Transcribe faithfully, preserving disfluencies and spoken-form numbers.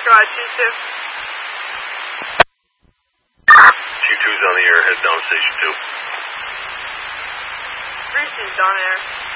Garage two two. two two's on the air, head down station two. three two's on air.